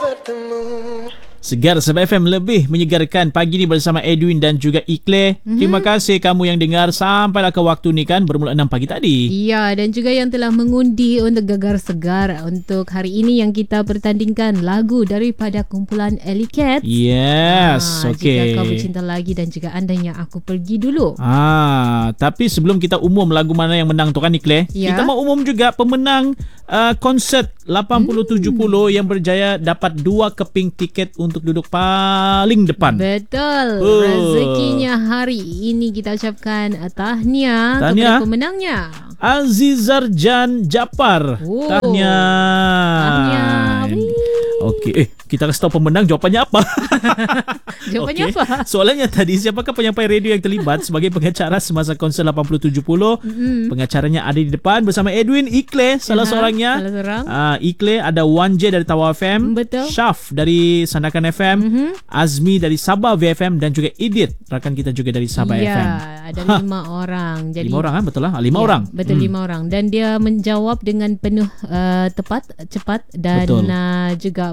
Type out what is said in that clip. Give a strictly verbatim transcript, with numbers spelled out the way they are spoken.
Segar Sabah F M lebih menyegarkan pagi ni bersama Edwin dan juga Ikle. Mm-hmm. Terima kasih kamu yang dengar sampailah ke waktu ni kan bermula enam pagi tadi. Ya, dan juga yang telah mengundi untuk Gegar Segar untuk hari ini yang kita pertandingkan lagu daripada kumpulan Alley Cats. Yes, ah, okey. Jika Kau Bercinta Lagi dan juga Andainya Aku Pergi Dulu. Ah, tapi sebelum kita umum lagu mana yang menang tu kan Ikle, ya. kita mau umum juga pemenang uh, konsert lapan puluh tujuh puluh hmm. yang berjaya dapat dua keping tiket untuk duduk paling depan. Betul. Oh. Rezekinya hari ini kita ucapkan tahniah, tahniah kepada pemenangnya Azizar Jan Japar. Oh. Tahniah. Tahniah. Okey, eh kita kasih tahu pemenang jawapannya apa? Jawapannya okay. apa? Soalannya tadi, siapakah penyampai radio yang terlibat sebagai pengacara semasa konser lapan puluh tujuh puluh? Mm-hmm. Pengacaranya ada di depan bersama Edwin, Ikle salah uh-huh, seorangnya. Salah seorang. Uh, Ikle ada Wan J dari Tawa F M, betul. Syaf dari Sandakan F M, mm-hmm. Azmi dari Sabah V F M dan juga Edith rakan kita juga dari Sabah ya, F M. Ya, ada lima orang. Jadi lima orang kan, betul lah? Lima ya, orang. Betul hmm. lima orang dan dia menjawab dengan penuh uh, tepat, cepat dan uh, juga